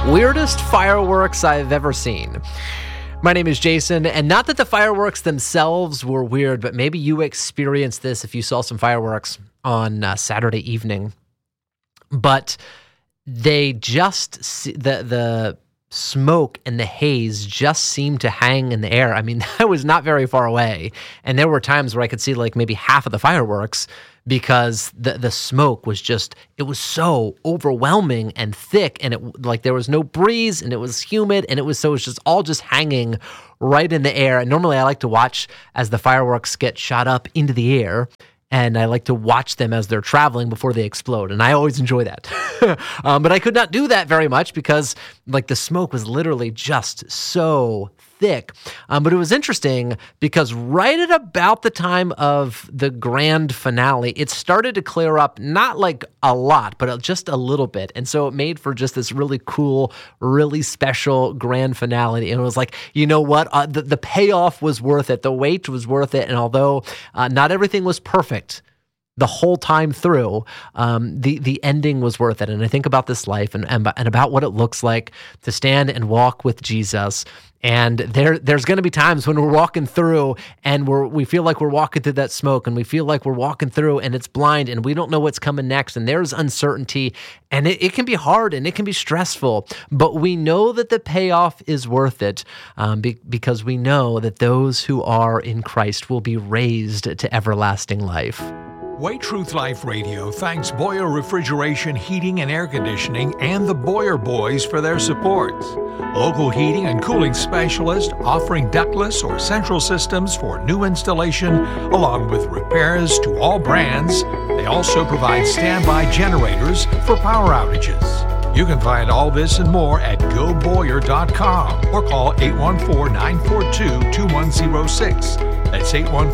Weirdest fireworks I've ever seen. My name is Jason, and not that the fireworks themselves were weird, but maybe you experienced this if you saw some fireworks on Saturday evening. But they just, the smoke and the haze just seemed to hang in the air. I mean, I was not very far away, and there were times where I could see like maybe half of the fireworks because the smoke was just, it was so overwhelming and thick, and it like there was no breeze, and it was humid, and it was just all just hanging right in the air. And normally I like to watch as the fireworks get shot up into the air, and I like to watch them as they're traveling before they explode, and I always enjoy that. But I could not do that very much because like the smoke was literally just so thick. But it was interesting because right at about the time of the grand finale, it started to clear up, not like a lot, but just a little bit. And so it made for just this really cool, really special grand finale. And it was like, you know what? The payoff was worth it. The wait was worth it. And although not everything was perfect the whole time through, the ending was worth it. And I think about this life and about what it looks like to stand and walk with Jesus. And there's going to be times when we're walking through and we feel like we're walking through that smoke, and we feel like we're walking through and it's blind and we don't know what's coming next, and there's uncertainty, and it can be hard and it can be stressful, but we know that the payoff is worth it because we know that those who are in Christ will be raised to everlasting life. White Truth Life Radio thanks Boyer Refrigeration, Heating and Air Conditioning and the Boyer Boys for their support. Local heating and cooling specialist offering ductless or central systems for new installation, along with repairs to all brands. They also provide standby generators for power outages. You can find all this and more at goboyer.com or call 814-942-2106. That's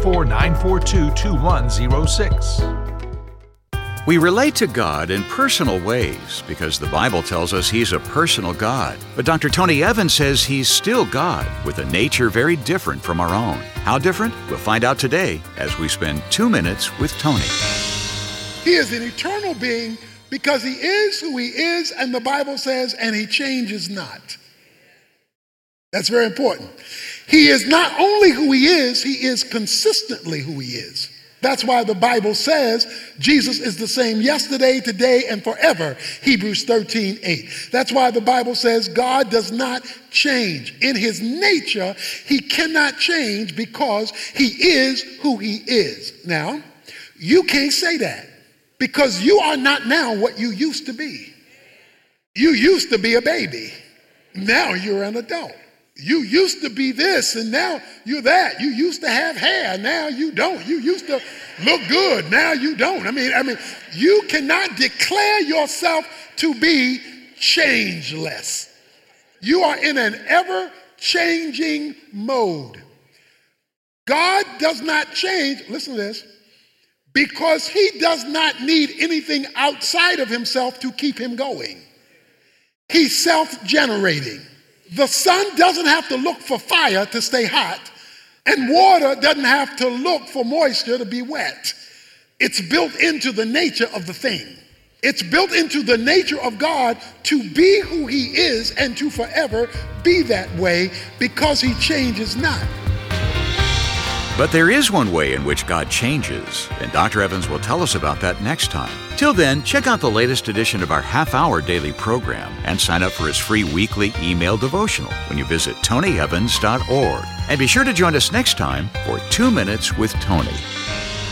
814-942-2106. We relate to God in personal ways because the Bible tells us He's a personal God. But Dr. Tony Evans says He's still God with a nature very different from our own. How different? We'll find out today as we spend 2 minutes with Tony. He is an eternal being because He is who He is, and the Bible says, and He changes not. That's very important. He is not only who He is consistently who He is. That's why the Bible says Jesus is the same yesterday, today, and forever, Hebrews 13:8. That's why the Bible says God does not change. In His nature, He cannot change because He is who He is. Now, you can't say that because you are not now what you used to be. You used to be a baby. Now you're an adult. You used to be this, and now you're that. You used to have hair, now you don't. You used to look good, now you don't. I mean, you cannot declare yourself to be changeless. You are in an ever-changing mode. God does not change, listen to this, because He does not need anything outside of Himself to keep Him going. He's self-generating. The sun doesn't have to look for fire to stay hot, and water doesn't have to look for moisture to be wet. It's built into the nature of the thing. It's built into the nature of God to be who He is and to forever be that way because He changes not. But there is one way in which God changes, and Dr. Evans will tell us about that next time. Till then, check out the latest edition of our half-hour daily program and sign up for his free weekly email devotional when you visit tonyevans.org. And be sure to join us next time for 2 Minutes with Tony.